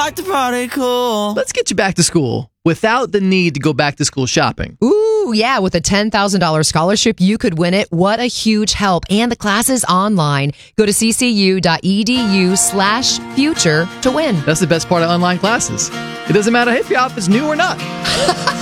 like to party cool. Let's get you back to school without the need to go back to school shopping. Ooh, yeah, with a $10,000 scholarship, you could win it. What a huge help. And the class is online. Go to ccu.edu/future to win. That's the best part of online classes. It doesn't matter if your outfit's new or not.